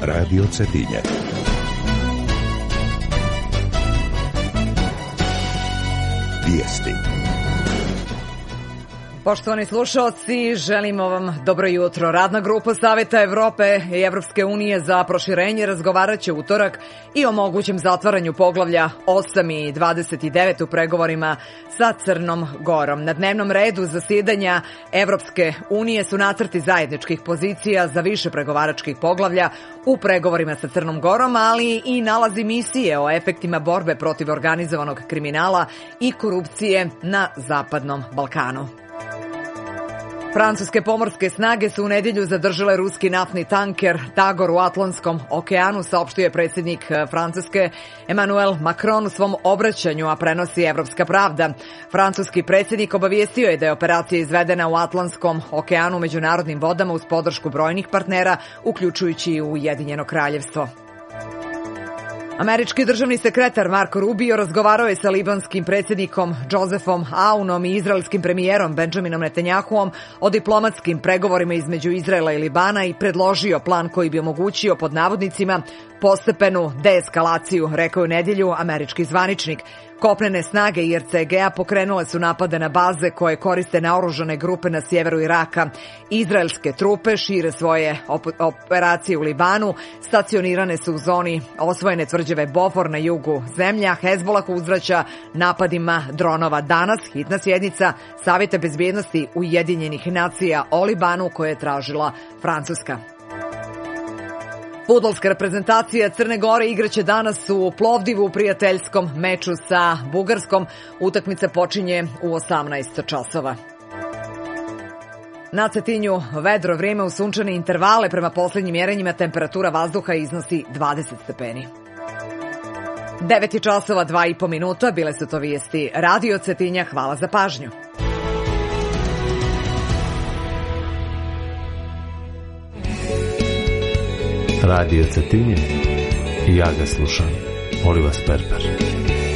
Radio Cetinje. Vijesti. Poštovani slušalci, želimo vam dobro jutro. Radna grupa Saveta Evrope i Evropske unije za proširenje razgovaraće utorak i o mogućem zatvaranju poglavlja 8 i 29 u pregovorima sa Crnom Gorom. Na dnevnom redu zasjedanja Evropske unije su nacrti zajedničkih pozicija za više pregovaračkih poglavlja u pregovorima sa Crnom Gorom, ali i nalazi misije o efektima borbe protiv organizovanog kriminala i korupcije na Zapadnom Balkanu. Francuske pomorske snage su u nedjelju zadržale ruski naftni tanker Tagor u Atlantskom okeanu, saopštio je predsjednik Francuske Emmanuel Macron u svom obraćanju, a prenosi Evropska pravda. Francuski predsjednik obavijestio je da je operacija izvedena u Atlantskom okeanu međunarodnim vodama uz podršku brojnih partnera, uključujući i Ujedinjeno kraljevstvo. Američki državni sekretar Marco Rubio razgovarao je sa libanskim predsjednikom Josephom Aunom i izraelskim premijerom Benjaminom Netanjahuom o diplomatskim pregovorima između Izraela i Libana i predložio plan koji bi omogućio, pod navodnicima, postepenu deeskalaciju, rekao je u nedjelju američki zvaničnik. Kopnene snage IRCG-a pokrenule su napade na baze koje koriste naoružane grupe na sjeveru Iraka. Izraelske trupe šire svoje operacije u Libanu, stacionirane su u zoni osvojene tvrđave Bofor na jugu zemlje, a Hezbollah uzvraća napadima dronova. Danas hitna sjednica Savjeta bezbjednosti Ujedinjenih nacija o Libanu koje je tražila Francuska. Fudbalska reprezentacija Crne Gore igraće danas u Plovdivu u prijateljskom meču sa Bugarskom. Utakmica počinje u 18 časova. Na Cetinju vedro, vrijeme uz sunčane intervale. Prema posljednjim mjerenjima temperatura vazduha iznosi 20 stepeni. 9 časova 2,5 minuta. Bile su to vijesti Radio Cetinja. Hvala za pažnju. Radio Cetinje i ja ga slušam. Oliva Sperper.